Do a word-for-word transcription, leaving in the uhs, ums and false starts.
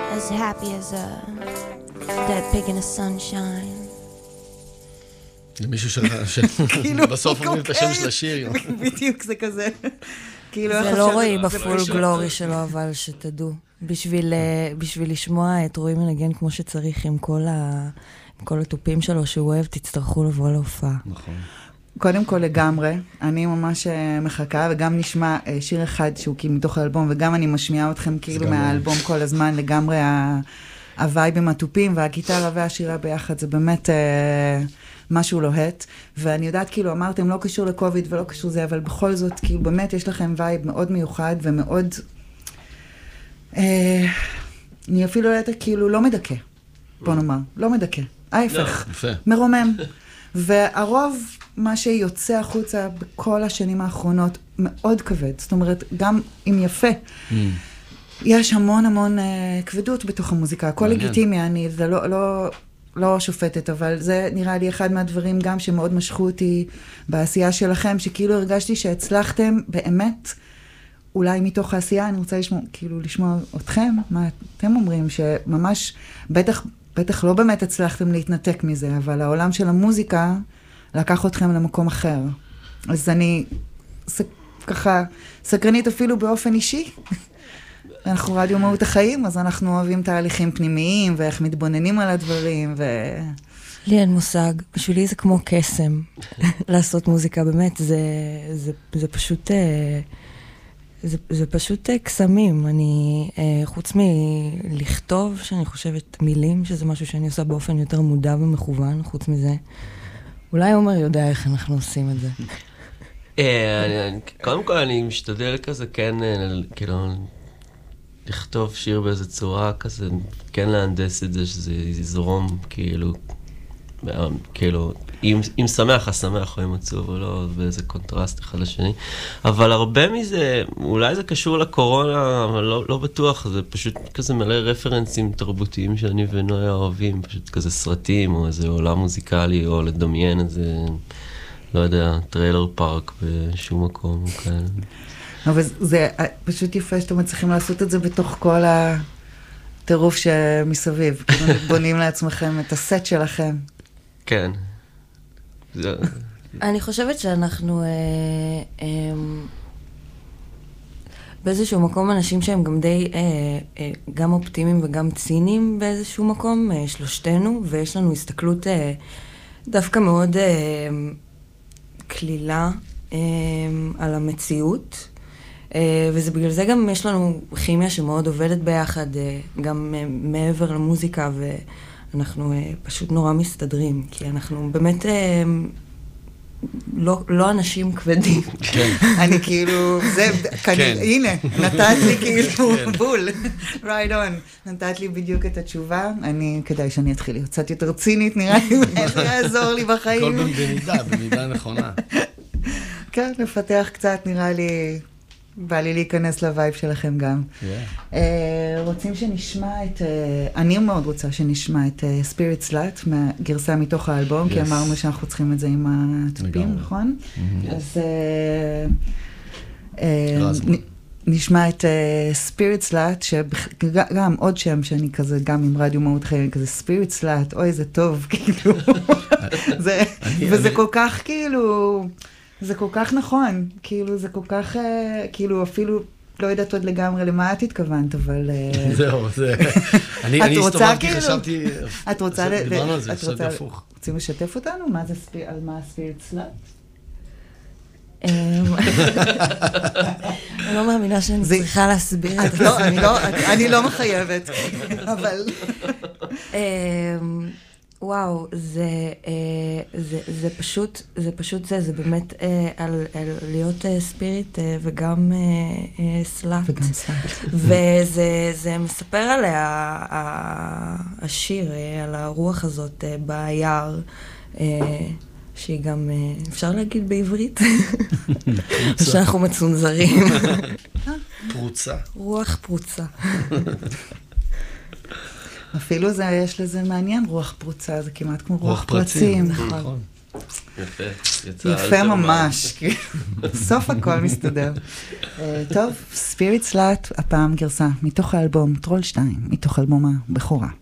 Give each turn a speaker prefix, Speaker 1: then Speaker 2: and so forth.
Speaker 1: as happy as a dead pig in the sunshine.
Speaker 2: למישהו שבסוף אומרים את השם של השיר.
Speaker 3: בדיוק, זה כזה.
Speaker 1: זה לא רואי בפול גלורי שלו, אבל שתדעו. בשביל לשמוע את רועי מנגן כמו שצריך עם כל הטופים שלו שהוא אוהב, תצטרכו לבוא להופעה.
Speaker 2: נכון.
Speaker 3: קודם כל לגמרי, אני ממש מחכה, וגם נשמע שיר אחד שהוא כאילו מתוך האלבום, וגם אני משמיעה אתכם כאילו מהאלבום כל הזמן, לגמרי הווייב עם הטופים, והגיטרה והשירה ביחד, זה באמת משהו לוהט, ואני יודעת כאילו אמרתם לא קשור לקוביד ולא קשור זה, אבל בכל זאת כאילו באמת יש לכם וייב מאוד מיוחד ומאוד, אני אפילו לא יודעת כאילו לא מדכא, בוא נאמר, לא מדכא, ההפך, מרומם, והרוב מה שיוצא החוצה בכל השנים האחרונות מאוד כבד, זאת אומרת, גם אם יפה, יש המון המון כבדות בתוך המוזיקה, הכל לגיטימי, אני זה לא, לא, לא שופטת, אבל זה נראה לי אחד מהדברים גם שמאוד משכו אותי בעשייה שלכם, שכאילו הרגשתי שהצלחתם באמת, אולי מתוך העשייה, אני רוצה לשמוע, כאילו לשמוע אתכם, מה אתם אומרים, שממש, בטח, בטח לא באמת הצלחתם להתנתק מזה, אבל העולם של המוזיקה לקח אתכם למקום אחר. אז אני ס... ככה סקרנית אפילו באופן אישי. אנחנו רדיו מהות החיים, אז אנחנו אוהבים תהליכים פנימיים, ואיך מתבוננים על הדברים, ו...
Speaker 1: לי אין מושג. בשבילי זה כמו קסם. לעשות מוזיקה, באמת, זה, זה, זה פשוט... זה, זה פשוט קסמים. אני, חוץ מלכתוב, שאני חושבת מילים, שזה משהו שאני עושה באופן יותר מודע ומכוון, חוץ מזה. אולי עומר יודע איך אנחנו עושים את זה.
Speaker 4: קודם כל אני משתדל כזה, כן, כאילו, לכתוב שיר באיזו צורה כזה, כן להנדס את זה, שזה יזרום, כאילו, כאילו, אם שמח, אז שמח, או אם עצוב או לא, באיזה קונטרסט אחד לשני. אבל הרבה מזה, אולי זה קשור לקורונה, אבל לא, לא בטוח, זה פשוט כזה מלא רפרנסים תרבותיים שאני ונויה אוהבים, פשוט כזה סרטים, או איזה עולם מוזיקלי, או לדמיין איזה, לא יודע, טריילר פארק בשום מקום, כאלה.
Speaker 3: אבל זה פשוט יפה שאתם מצליחים לעשות את זה בתוך כל הטירוף שמסביב, כאילו בונים לעצמכם את הסט שלכם.
Speaker 4: כן.
Speaker 1: אני חושבת שאנחנו באיזשהו מקום אנשים שהם גם די גם אופטימיים וגם ציניים באיזשהו מקום, שלושתנו, ויש לנו הסתכלות דווקא מאוד כלילה על המציאות, וזה בגלל זה גם יש לנו כימיה שמאוד עובדת ביחד, גם מעבר למוזיקה, ואנחנו פשוט נורא מסתדרים, כי אנחנו באמת לא, לא אנשים כבדים.
Speaker 2: כן.
Speaker 3: אני כאילו, זה, הנה, נתת לי כאילו בול, right on, נתת לי בדיוק את התשובה, אני, כדאי שאני אתחיל להיות קצת יותר צינית, נראה לי, איך יעזור לי בחיים.
Speaker 2: הכל במידה, במידה נכונה.
Speaker 3: כן, לפתח קצת, נראה לי, בא לי להיכנס לווייב שלכם גם. רוצים שנשמע את, אני מאוד רוצה שנשמע את Spirit Slut, מהגרסה מתוך האלבום, כי אמרנו שאנחנו צריכים את זה עם הטופים, נכון? אז נשמע את Spirit Slut, שגם עוד שם שאני כזה, גם עם רדיו מהות חיים, כזה Spirit Slut, אוי, זה טוב, כאילו. וזה כל כך כאילו... זה כל כך נכון, כאילו זה כל כך, כאילו אפילו לא יודעת עוד לגמרי למה את התכוונת, אבל...
Speaker 2: זהו, זה... אני הסתובבתי, חשבתי...
Speaker 3: את רוצה...
Speaker 2: דיברנו על זה, חשבתי הפוך.
Speaker 3: רוצים לשתף אותנו? על מה הספיריט סלאט?
Speaker 1: אני לא מאמינה שאני צריכה להסביר את
Speaker 3: זה. אני לא מחייבת, אבל...
Speaker 1: וואו, זה, זה, זה פשוט, זה פשוט זה, זה באמת על, על להיות ספיריט וגם סלאט.
Speaker 3: וגם סלאט.
Speaker 1: וזה, זה מספר עליה, השיר, על הרוח הזאת ביער, שהיא גם, אפשר להגיד בעברית? שאנחנו מצונזרים.
Speaker 2: פרוצה.
Speaker 1: רוח פרוצה.
Speaker 3: אפילו זה, יש לזה מעניין, רוח פרוצה, זה כמעט כמו רוח פרצים.
Speaker 2: נכון.
Speaker 4: יפה, יצא
Speaker 3: יפה ממש, סוף הכל מסתדר. טוב, ספיריט סלאט, הפעם גרסה מתוך האלבום טרול שתיים, מתוך אלבום הבכורה.